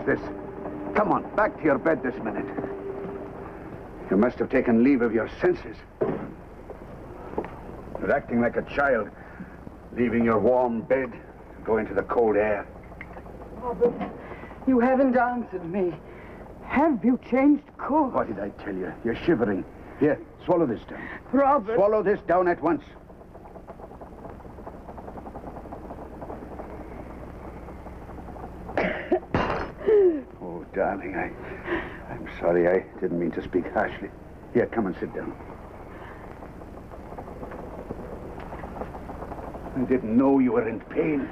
this? Come on, back to your bed this minute. You must have taken leave of your senses. You're acting like a child, leaving your warm bed to go into the cold air. Robert, you haven't answered me. Have you changed course? What did I tell you? You're shivering. Here, swallow this down. Robert. Swallow this down at once. Oh, darling, I'm sorry. I didn't mean to speak harshly. Here, come and sit down. I didn't know you were in pain.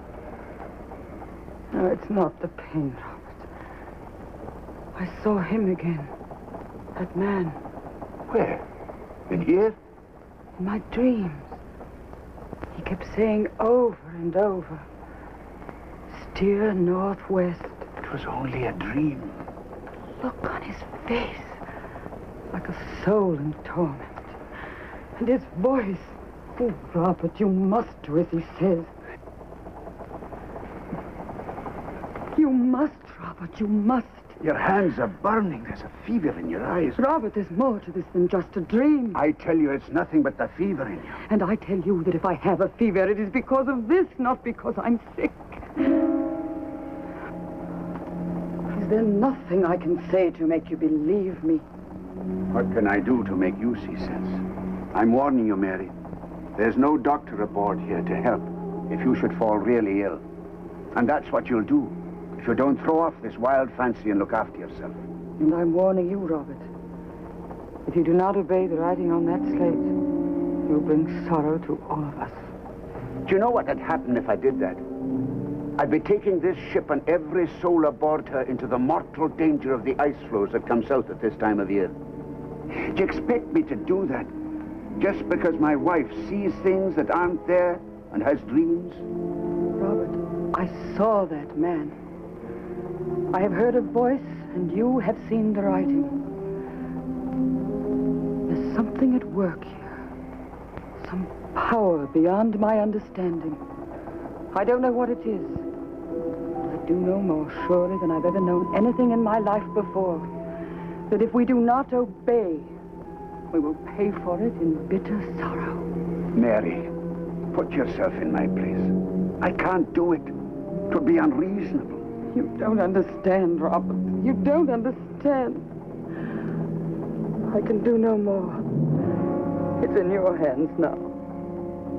No, it's not the pain, Robert. I saw him again. That man. Where? In here? In my dreams. He kept saying over and over, steer northwest. It was only a dream. Look on his face, like a soul in torment. And his voice. Oh, Robert, you must do as he says. You must, Robert, you must. Your hands are burning. There's a fever in your eyes. Robert, there's more to this than just a dream. I tell you, it's nothing but the fever in you. And I tell you that if I have a fever, it is because of this, not because I'm sick. Is there nothing I can say to make you believe me? What can I do to make you see sense? I'm warning you, Mary. There's no doctor aboard here to help if you should fall really ill. And that's what you'll do if you don't throw off this wild fancy and look after yourself. And I'm warning you, Robert. If you do not obey the writing on that slate, you'll bring sorrow to all of us. Do you know what would happen if I did that? I'd be taking this ship and every soul aboard her into the mortal danger of the ice floes that come south at this time of year. Do you expect me to do that just because my wife sees things that aren't there and has dreams? Robert, I saw that man. I have heard a voice, and you have seen the writing. There's something at work here. Some power beyond my understanding. I don't know what it is. I do know more surely than I've ever known anything in my life before. That if we do not obey, we will pay for it in bitter sorrow. Mary, put yourself in my place. I can't do it. It would be unreasonable. You don't understand, Robert. You don't understand. I can do no more. It's in your hands now.